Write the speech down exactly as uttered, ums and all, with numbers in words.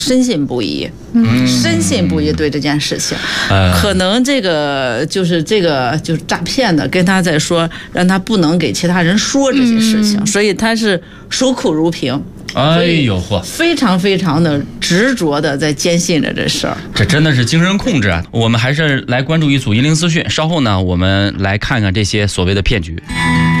深信不疑，嗯，深信不疑对这件事情，嗯、可能这个就是这个就是诈骗的跟他在说，让他不能给其他人说这些事情，嗯、所以他是守口如瓶。 哎呦嚯， 非常非常的执着的在坚信着这事儿， 这真的是精神控制啊！我们还是来关注一组一零资讯，稍后呢，我们来看看这些所谓的骗局。